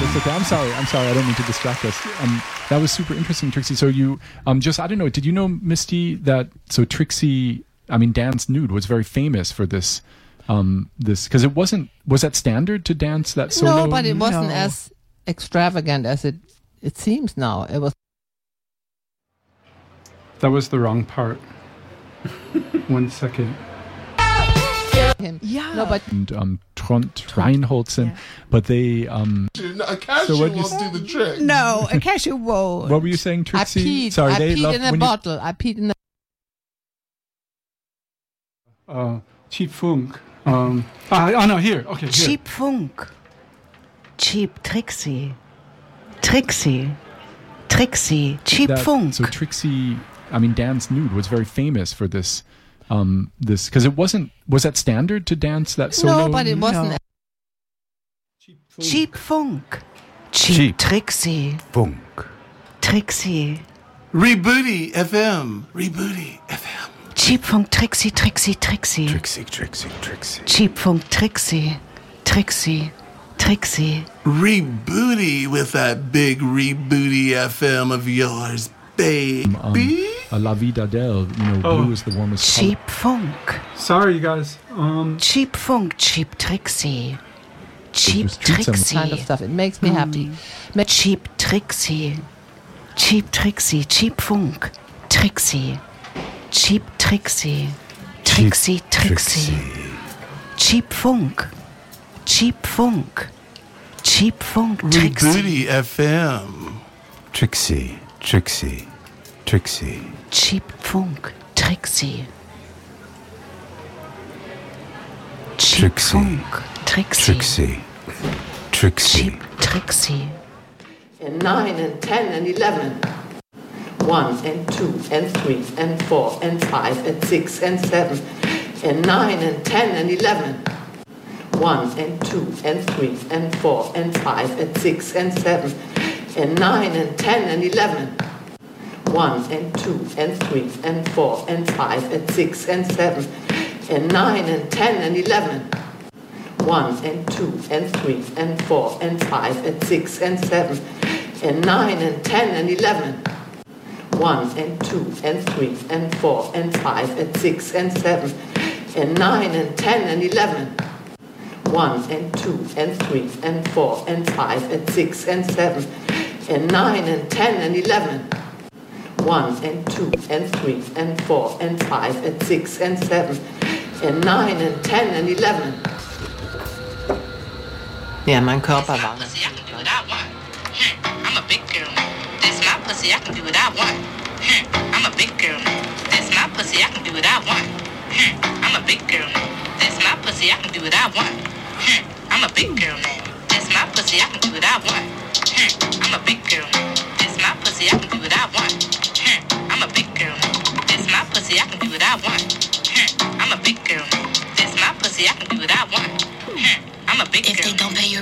It's okay. I'm sorry. I don't mean to distract us. That was super interesting, Trixie. So you, just, I don't know, did you know, Misty, that, so Trixie, Dance Nude was very famous for this, because it wasn't, was that standard to dance that solo? No, but it wasn't as extravagant as it seems now. It was. That was the wrong part. 1 second. Yeah. No, but and Trond Reinholdsen, but they a cashew won't do the trick. No, a cashew won't. What were you saying, Trixie? I peed in a bottle. I peed in a Cheap Funk. No, here. Okay, here. Cheap Funk. Cheap Trixie. Trixie. Cheap Funk. So Trixie, Dance Nude was very famous for this, because it wasn't, was that standard to dance that solo? No, but it wasn't. Cheap Funk. Cheap Trixie. Funk. Trixie. Rebooty FM. Rebooty FM. Cheap Funk. Trixie. Trixie. Cheap Funk. Trixie. Rebooty with that big Rebooty FM of yours, baby. La Vida Del, blue is the warmest color. Cheap Funk. Sorry, you guys. Cheap Funk. Cheap Trixie. Cheap just do some Trixie. Kind of stuff. It makes me happy. Cheap Trixie. Cheap Trixie. Cheap Funk. Trixie. Cheap Trixie. Trixie. Cheap Funk. Cheap Funk. Cheap Funk. Rebooty FM. Trixie. Cheap Funk. Trixie. Cheap Funk. Trixie. Cheap Trixie. And 9 and 10 and 11. 1 and 2 and 3 and 4 and 5 and 6 and 7. And 9 and 10 and 11. 1 and 2 and 3 and 4 and 5 and 6 and 7. And 9 and 10 and 11. 1 and 2 and 3 and 4 and 5 and 6 and 7. And 9 and 10 and 11. 1 and 2 and 3 and 4 and 5 and 6 and 7. And 9 and 10 and 11. 1 and 2 and 3 and 4 and 5 and 6 and 7. And 9 and 10 and 11. 1 and 2 and 3 and 4 and 5 and 6 and 7. And 9 and 10 and 11. 1 and 2 and 3 and 4 and 5 and 6 and 7. And 9 and 10 and 11. Ja, mein Körper war. I'm a big girl. This my pussy, I can do what I want. I'm a big girl. This my pussy, I can do what I want. I'm a big girl. This my pussy, I can do what I want. I'm a big girl now. This my pussy, I can do what I want. I'm a big girl. This my pussy, I can do what I want. I'm a big girl. This my pussy, I can do what I want. I'm a big girl. This my pussy, I can do what I want. I'm a big girl. If they don't pay your